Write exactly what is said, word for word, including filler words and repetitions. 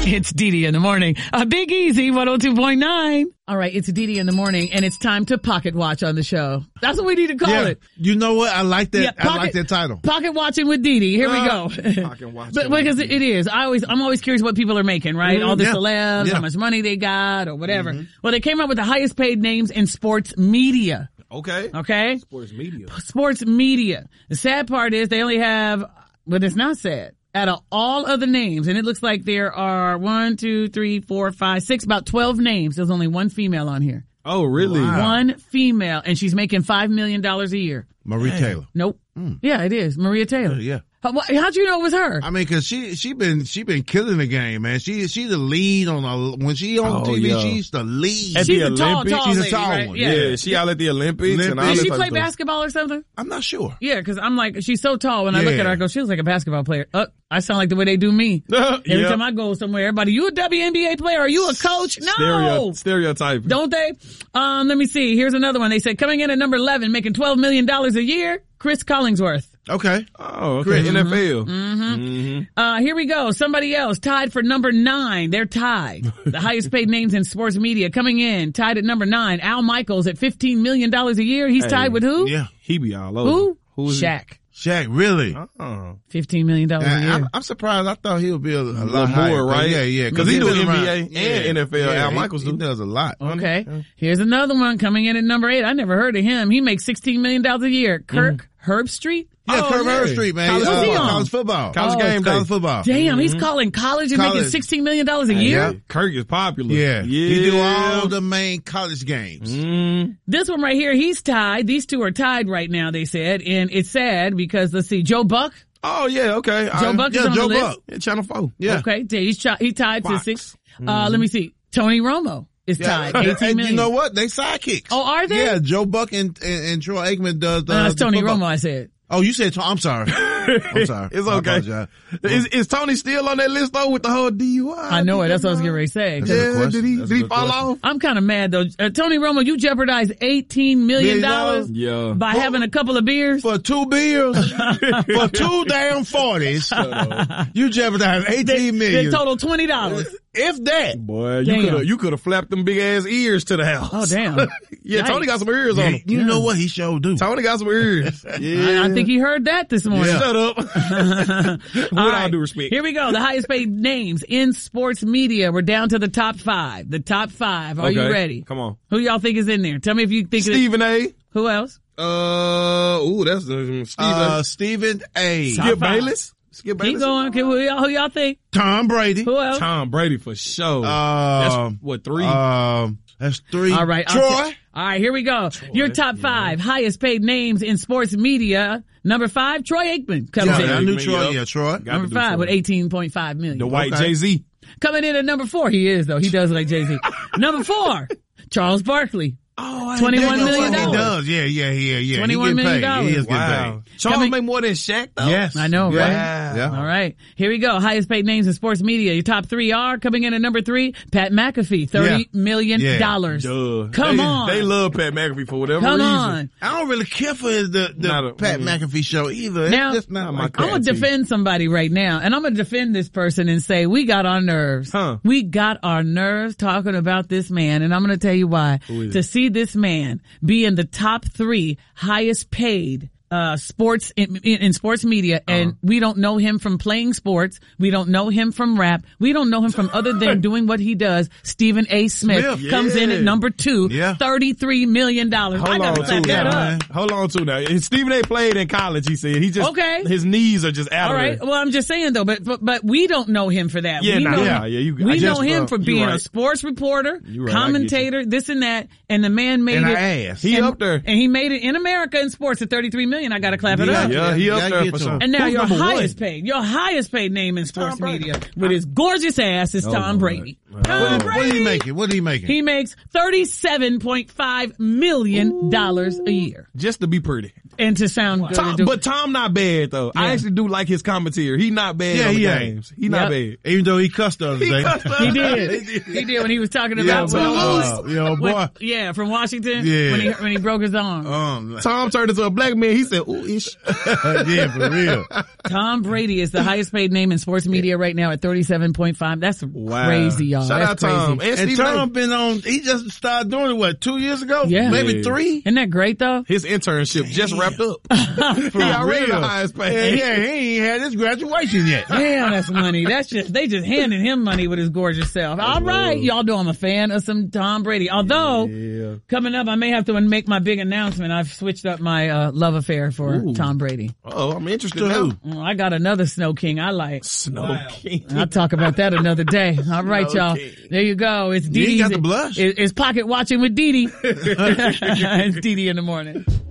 It's Dee Dee in the morning. A Big Easy one oh two point nine. All right, it's Dee Dee in the morning, and it's time to pocket watch on the show. That's what we need to call yeah. it. You know what? I like that. Yeah, pocket, I like that title. Pocket watching with Dee Dee. Here uh, we go. Pocket watching. But because it is, I always, I'm always curious what people are making, right? Mm-hmm. All the yeah. celebs, yeah. how much money they got, or whatever. Mm-hmm. Well, they came up with the highest paid names in sports media. Okay. Okay. Sports media. Sports media. The sad part is they only have, but it's not sad. Out of all of the names, and it looks like there are one, two, three, four, five, six, about twelve names. There's only one female on here. Oh, really? Wow. One female, and she's making five million dollars a year. Marie Dang. Taylor. Nope. Mm. Yeah, it is. Maria Taylor. Uh, yeah. How, how'd you know it was her? I mean, cause she, she been, she been killing the game, man. She, she the lead on a, when she on Oh, T V, yeah. she's the lead. At She's the a tall, Olympics? tall She's a lady, tall right? one. Yeah. Yeah, she out at the Olympics. Olympics. And all Did that she type play of stuff. basketball or something? I'm not sure. Yeah, because I'm like, she's so tall. When I look Yeah. at her, I go, she looks like a basketball player. Uh, I sound like the way they do me. Every Yeah. time I go somewhere, everybody, you a W N B A player? Are you a coach? No. Stereo- stereotype. Don't they? Um, let me see. Here's another one. They said coming in at number eleven, making twelve million dollars a year, Chris Collingsworth. Okay. Oh, okay. Chris. N F L. Mm-hmm. Mm-hmm. Uh, here we go. Somebody else tied for number nine. They're tied. The highest paid names in sports media coming in, tied at number nine. Al Michaels at fifteen million dollars a year. He's Hey. tied with who? Yeah. He be all over. Who? Who is he? Shaq. Shaq, really? Oh. fifteen million dollars a And year. I'm, I'm surprised. I thought he would be a, a, A lot little higher. more, right? Yeah, yeah. Because he do been N B A around- and yeah, N F L. Yeah, Al he- Michaels he do. does a lot. Okay. Here's another one coming in at number eight. I never heard of him. He makes sixteen million dollars a year. Kirk Herbstreit. Yeah, Oh, Kirk yeah. Herbstreit, man. College Uh, football. college football. College Oh, game it's day. college football. Damn, he's calling college and making College. sixteen million dollars a year. Yeah. Kirk is popular. Yeah. Yeah. He do all the main college games. Mm. This one right here, he's tied. These two are tied right now, they said. And it's sad because, let's see, Joe Buck. Oh, yeah, okay. Joe I, Buck is Yeah, on Joe the list. Buck. Yeah, Channel four. Yeah. Okay, he's, chi- he tied Fox. to six. Uh, let me see. Tony Romo is Yeah. tied. eighteen And million. you know what? They sidekicks. Oh, are they? Yeah, Joe Buck and, and, and Troy Aikman does the, Uh, it's the Tony football. Romo, I said. Oh, you said, I'm sorry. I'm sorry. It's I okay. apologize. Is, is Tony still on that list though with the whole D U I? I know it. That's what I was getting ready to say. That's a good Yeah, question. did he, That's a did he good fall question. off? I'm kind of mad though. Uh, Tony Romo, you jeopardized eighteen million dollars Yeah. by having a couple of beers. For two beers, for two damn forties, you jeopardized eighteen They million. total twenty dollars. If that. Boy, you Damn. could have you could have flapped them big ass ears to the house. Oh, damn. yeah, Yikes. Tony got some ears on Yeah, him. you know what? He sure do. Tony got some ears. Yeah. I, I think he heard that this morning. Yeah. Shut up. With all, right. due respect. Here we go. The highest paid names in sports media. We're down to the top five. The top five. Are you Okay. ready? Come on. Who y'all think is in there? Tell me if you think it- Stephen A. Who else? Uh, ooh, that's uh, Stephen. Uh, Stephen A. Top Skip five. Bayless. Skip Bayless. Keep going. Okay, who y'all, who y'all think? Tom Brady. Who else? Tom Brady for sure. Um, that's what three? Um, that's three. All right. I'll Troy. t- All right, here we go. Your top five highest paid names in sports media. Number five, Troy Aikman comes Yeah, in. I knew Aikman, Troy. yep. Yeah, Troy. Got to Number do five something. with eighteen point five million. The white Okay. Jay Z. Coming in at number four, he is though. He does like Jay-Z. Number four, Charles Barkley. Oh, I twenty-one million He dollars. does. Yeah, yeah, yeah, yeah. twenty-one he million get paid. dollars. He is getting Wow. paid. Charles Coming- made more than Shaq though. Yes. I know, Yeah. right? Yeah. All right. Here we go. Highest paid names in sports media. Your top three are coming in at number three, Pat McAfee, thirty million dollars. Duh. Come they, on. They love Pat McAfee for whatever Come reason. on. I don't really care for his, the, the Not a- Pat mm. McAfee show either. Now- it's just not Not my my cup I'm going of to tea. defend somebody right now, and I'm going to defend this person and say, we got our nerves. Huh. We got our nerves talking about this man, and I'm going to tell you why. Who is To it? see this man be in the top three highest paid uh sports in, in, in sports media, and Uh-huh. we don't know him from playing sports. We don't know him from rap. We don't know him from other than doing what he does. Stephen A. Smith, Smith, comes in yeah. at number two, Yeah. thirty-three million dollars. I Hold got to on clap too that now. up. man. Hold on too now. And Stephen A. played in college. He said he just Okay. His knees are just out All of right. there. Well, I'm just saying though, but but, but we don't know him for that. Yeah, we nah, know yeah, him, yeah, you- I we just, know him uh, for you being a right. sports reporter, You right, I get commentator, this and that, and the man made And it. our ass. He and, up there. and he made it in America in sports at thirty-three million. I got to clap it Yeah, up. Yeah, he up Yeah, there get for to sure. him. And now Who's your number one? highest paid, your highest paid name in sports Tom Brady. media with his gorgeous ass is Tom my Brady. God. Tom What, Brady. what are he making? What are he making? He makes thirty-seven point five million dollars a year. Just to be pretty. and to sound good. Tom, do, but Tom not bad though. Yeah. I actually do like his commentary. He not bad Yeah, on the he ain't. games. He not Yep. bad. Even though he cussed the other He day. cussed us. he did. He did when he was talking Yeah, about but, Will uh, you know, when- boy. yeah, from Washington. Yeah. When he when he broke his arm. Um, Tom turned into a black man. He said, "Ooh, ish." yeah, for real. Tom Brady is the highest paid name in sports media right now at thirty-seven point five. That's Wow. crazy, y'all. Shout That's out Tom. crazy. And, And Stephen Tom A. been on, he just started doing it, what, two years ago? Yeah. Maybe Yeah. three? Isn't that great though? His internship just wrapped up. For He already real. the highest Yeah, paid. yeah, he ain't had his graduation yet. Damn, that's money. That's just, they just handed him money with his gorgeous self. All right, y'all know I'm a fan of some Tom Brady. Although, Yeah. coming up, I may have to make my big announcement. I've switched up my uh, love affair for Ooh. Tom Brady. Oh, I'm interested To now. who? Oh, I got another Snow King I like. Snow King. I'll talk about that another day. All right, Snow y'all. King. There you go. It's You Dee ain't Dee's. got the blush. It's pocket watching with Dee Dee. It's Dee Dee in the morning.